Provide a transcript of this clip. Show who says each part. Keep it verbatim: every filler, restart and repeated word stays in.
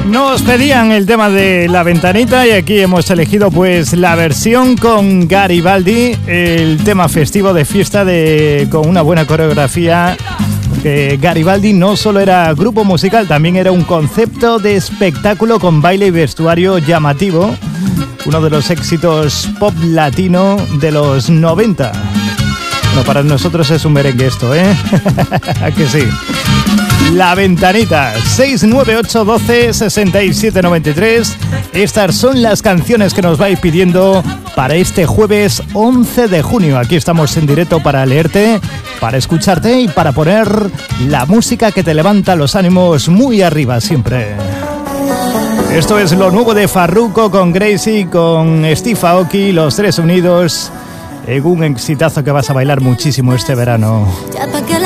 Speaker 1: Nos pedían el tema de La Ventanita y aquí hemos elegido pues la versión con Garibaldi, el tema festivo de fiesta de, con una buena coreografía. Que Garibaldi no solo era grupo musical, también era un concepto de espectáculo con baile y vestuario llamativo. Uno de los éxitos pop latino de los noventa. Bueno, para nosotros es un merengue esto, ¿eh? ¿A que sí? La Ventanita, seis nueve ocho uno dos seis siete nueve tres. Estas son las canciones que nos vais pidiendo para este jueves once de junio. Aquí estamos en directo para leerte, para escucharte y para poner la música que te levanta los ánimos muy arriba siempre. Esto es lo nuevo de Farruko con Gracie, con Steve Aoki, los tres unidos en un exitazo que vas a bailar muchísimo este verano.
Speaker 2: Ya pa' que